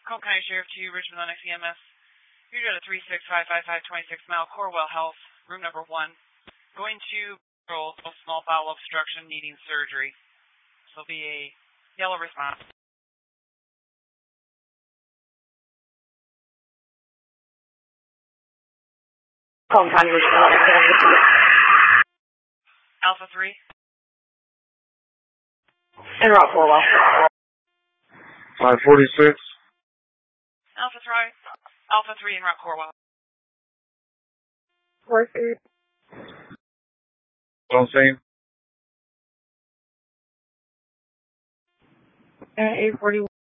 Cole County Sheriff to Richmond Lennox EMS. You're at a 3655526 mile Corwell Health, room number 1. Going to roll small bowel obstruction needing surgery. This will be a yellow response. Cole County Richmond. Alpha 3. En route Corwell. 546. Alpha 3. Alpha 3 en route Corwell. 4-3. Don't say. 841.